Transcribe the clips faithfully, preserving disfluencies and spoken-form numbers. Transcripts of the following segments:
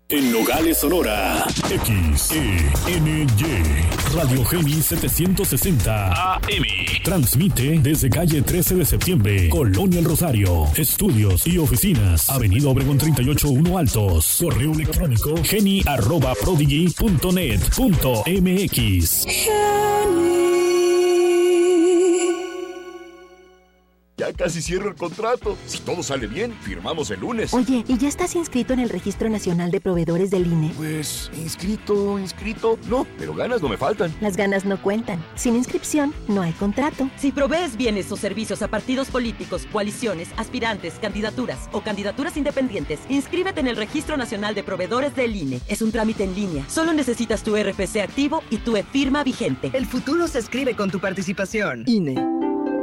En Nogales, Sonora, X E N Y, Radio Geni setecientos sesenta A M. Transmite desde calle trece de septiembre, Colonia El Rosario. Estudios y oficinas, Avenida Obregón treinta y ocho uno Altos. Correo electrónico geni arroba prodigy punto net punto m x. Ya casi cierro el contrato. Si todo sale bien, firmamos el lunes. Oye, ¿y ya estás inscrito en el Registro Nacional de Proveedores del I N E? Pues, inscrito, inscrito, no, pero ganas no me faltan. Las ganas no cuentan. Sin inscripción, no hay contrato. Si provees bienes o servicios a partidos políticos, coaliciones, aspirantes, candidaturas o candidaturas independientes, inscríbete en el Registro Nacional de Proveedores del I N E. Es un trámite en línea. Solo necesitas tu R F C activo y tu e-firma vigente. El futuro se escribe con tu participación. I N E.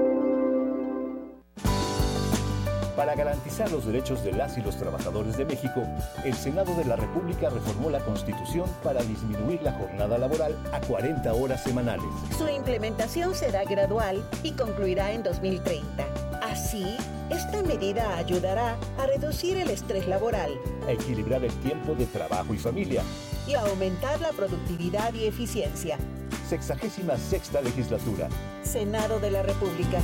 Para garantizar los derechos de las y los trabajadores de México, el Senado de la República reformó la Constitución para disminuir la jornada laboral a cuarenta horas semanales. Su implementación será gradual y concluirá en dos mil treinta. Así, esta medida ayudará a reducir el estrés laboral, a equilibrar el tiempo de trabajo y familia y a aumentar la productividad y eficiencia. Sexagésima sexta legislatura. Senado de la República.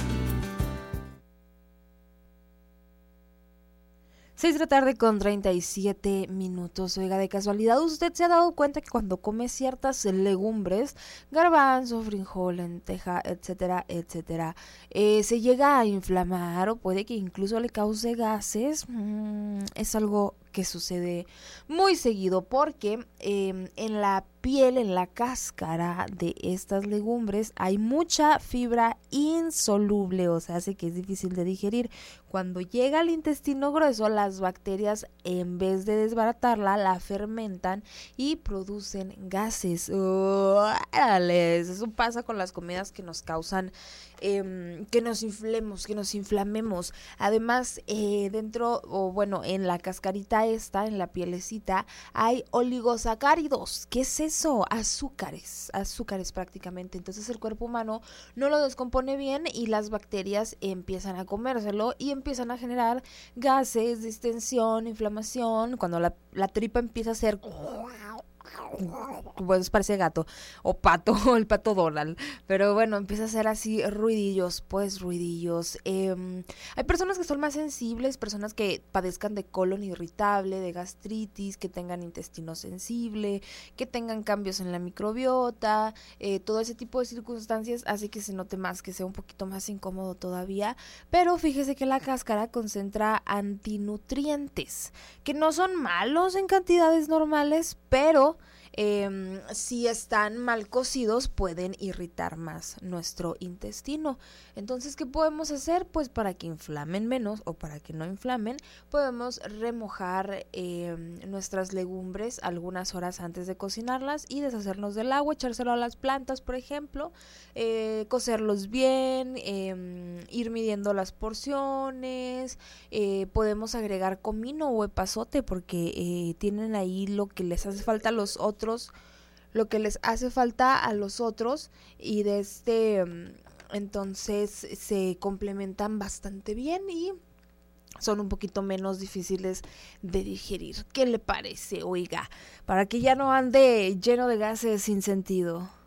seis de la tarde con treinta y siete minutos. Oiga, de casualidad, ¿usted se ha dado cuenta que cuando come ciertas legumbres, garbanzo, frijol, lenteja, etcétera, etcétera, eh, se llega a inflamar o puede que incluso le cause gases? Mm, es algo que sucede muy seguido porque eh, en la piel, en la cáscara de estas legumbres hay mucha fibra insoluble, o sea, hace que es difícil de digerir. Cuando llega al intestino grueso, las bacterias, en vez de desbaratarla, la fermentan y producen gases. ¡Órales! Eso pasa con las comidas que nos causan eh, que nos inflemos, que nos inflamemos. Además, eh, dentro, o bueno, en la cascarita esta, en la pielecita, hay oligosacáridos. ¿Qué es eso? Azúcares, azúcares prácticamente. Entonces el cuerpo humano no lo descompone bien y las bacterias empiezan a comérselo y empiezan a generar gases, distensión, inflamación. Cuando la, la tripa empieza a hacer... pues parece gato o pato, o el pato Donald, pero bueno, empieza a hacer así ruidillos, pues ruidillos. Eh, hay personas que son más sensibles, personas que padezcan de colon irritable, de gastritis, que tengan intestino sensible, que tengan cambios en la microbiota, eh, todo ese tipo de circunstancias hace que se note más, que sea un poquito más incómodo todavía, pero fíjese que la cáscara concentra antinutrientes, que no son malos en cantidades normales, pero Eh, si están mal cocidos pueden irritar más nuestro intestino. Entonces, ¿qué podemos hacer? Pues para que inflamen menos o para que no inflamen, podemos remojar eh, nuestras legumbres algunas horas antes de cocinarlas y deshacernos del agua, echárselo a las plantas, por ejemplo, eh, cocerlos bien, eh, ir midiendo las porciones, eh, podemos agregar comino o epazote porque eh, tienen ahí lo que les hace falta a los otros lo que les hace falta a los otros y de este entonces se complementan bastante bien y son un poquito menos difíciles de digerir. ¿Qué le parece? Oiga, para que ya no ande lleno de gases sin sentido.